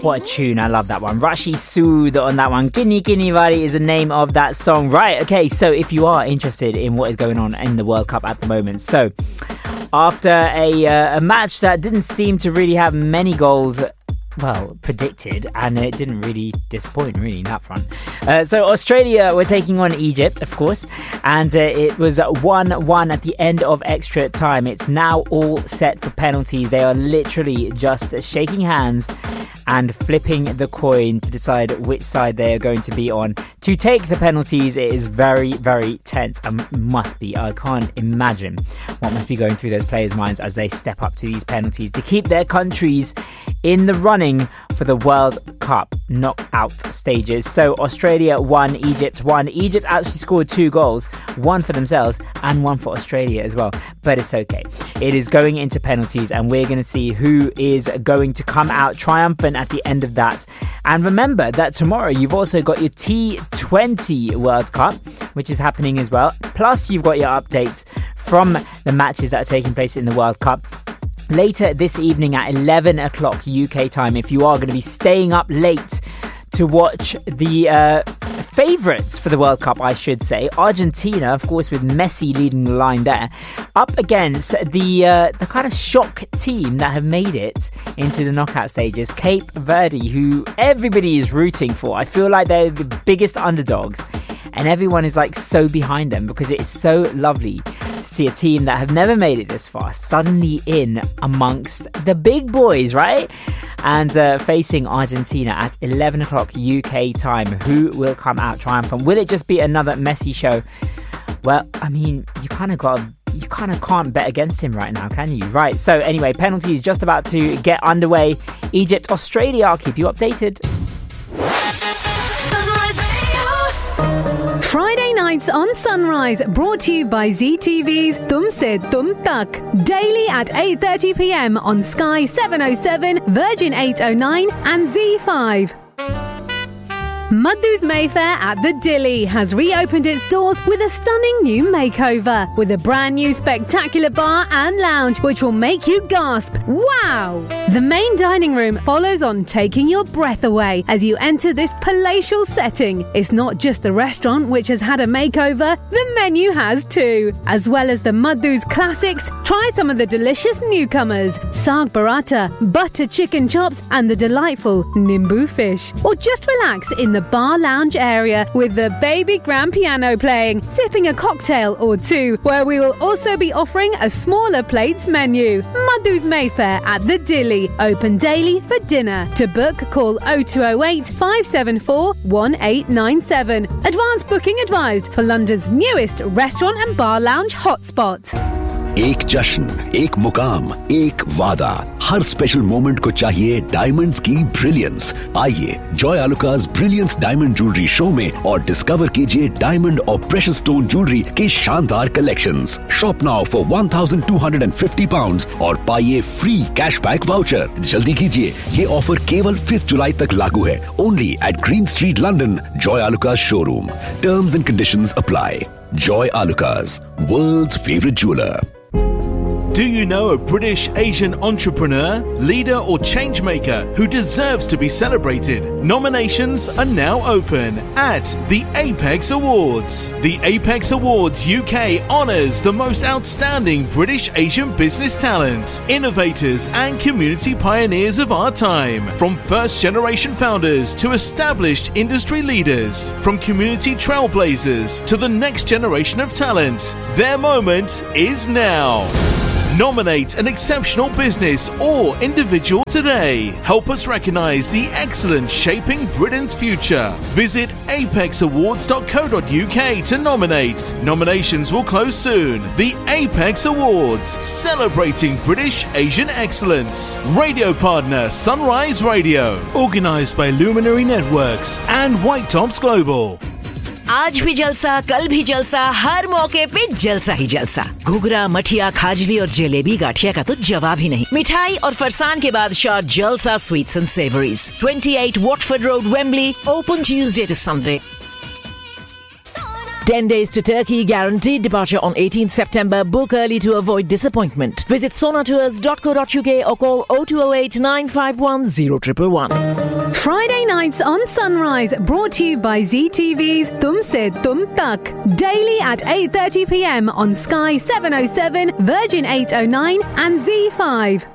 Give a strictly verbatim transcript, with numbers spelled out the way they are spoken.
What a tune, I love that one. Rashi Sood on that one. Gini Gini Vari is the name of that song. Right, okay, so if you are interested in what is going on in the World Cup at the moment, so after a, uh, a match that didn't seem to really have many goals, well, predicted, and it didn't really disappoint, really, in that front. Uh, so Australia were taking on Egypt, of course, and uh, it was one one at the end of extra time. It's now all set for penalties. They are literally just shaking hands and flipping the coin to decide which side they are going to be on. To take the penalties, it is very, very tense. And must be. I can't imagine what must be going through those players' minds as they step up to these penalties to keep their countries in the running for the World Cup knockout stages. So Australia won, Egypt won. Egypt actually scored two goals, one for themselves and one for Australia as well. But it's okay. It is going into penalties, and we're going to see who is going to come out triumphant at the end of that. And remember that tomorrow you've also got your T twenty World Cup, which is happening as well. Plus you've got your updates from the matches that are taking place in the World Cup. Later this evening at eleven o'clock U K time, if you are going to be staying up late to watch the uh, favourites for the World Cup, I should say, Argentina, of course, with Messi leading the line there, up against the uh, the kind of shock team that have made it into the knockout stages, Cape Verde, who everybody is rooting for. I feel like they're the biggest underdogs, and everyone is like so behind them because it is so lovely to see a team that have never made it this far suddenly in amongst the big boys, right? And uh, facing Argentina at eleven o'clock U K time. Who will come out triumphant? Will it just be another Messi show? Well, I mean, you kind of got you kind of can't bet against him right now, can you? Right, so anyway, penalties just about to get underway. Egypt, Australia, I'll keep you updated. Friday nights on Sunrise, brought to you by Z T V's Tum Se Tum Tak. Daily at eight thirty p.m. on Sky seven oh seven, Virgin eight oh nine and Z five. Madhu's Mayfair at the Dilly has reopened its doors with a stunning new makeover, with a brand new spectacular bar and lounge which will make you gasp, wow! The main dining room follows on, taking your breath away as you enter this palatial setting. It's not just the restaurant which has had a makeover, the menu has too. As well as the Madhu's classics, try some of the delicious newcomers, Saag Paratha, butter chicken chops and the delightful Nimbu fish. Or just relax in the bar lounge area with the baby grand piano playing, sipping a cocktail or two, where we will also be offering a smaller plates menu. Madhu's Mayfair at the Dilly, open daily for dinner. To book, call oh two oh eight, five seven four, one eight nine seven. Advance booking advised for London's newest restaurant and bar lounge hotspot. एक जश्न, एक मुकाम, एक वादा, हर special moment को चाहिए diamonds की brilliance. आइए Joy आलुकास brilliance diamond jewellery show में और डिस्कवर कीजिए डायमंड और प्रेशियस स्टोन ज्वेलरी के शानदार collections. Shop now for one thousand two hundred fifty pounds और पाइए फ्री कैशबैक वाउचर। जल्दी कीजिए, ये ऑफर केवल फिफ्थ जुलाई तक लागू है। Only eight green street London, Joy आलुकास showroom. Terms and conditions apply. Joy Alucas, world's favorite jeweler. Do you know a British Asian entrepreneur, leader or change maker who deserves to be celebrated? Nominations are now open at the Apex Awards. The Apex Awards U K honours the most outstanding British Asian business talent, innovators and community pioneers of our time. From first generation founders to established industry leaders, from community trailblazers to the next generation of talent. Their moment is now. Nominate an exceptional business or individual today. Help us recognise the excellence shaping Britain's future. Visit apex awards dot co dot uk to nominate. Nominations will close soon. The Apex Awards, celebrating British Asian excellence. Radio partner Sunrise Radio. Organised by Luminary Networks and White Tops Global. आज भी जलसा, कल भी जलसा, हर मौके पे जलसा ही जलसा। घुघरा, मठिया, खाजली और जलेबी गाठिया का तो जवाब ही नहीं। मिठाई और फरसान के बादशाह जलसा sweets and savouries, twenty-eight Watford Road, Wembley, open Tuesday to Sunday. ten days to Turkey, guaranteed departure on eighteenth September. Book early to avoid disappointment. Visit sonatours dot co dot uk or call oh two oh eight, nine five one, oh one one one. Friday nights on Sunrise, brought to you by Z T V's Tum Se Tum Tak. Daily at eight thirty p m on Sky seven oh seven, Virgin eight oh nine and Z five.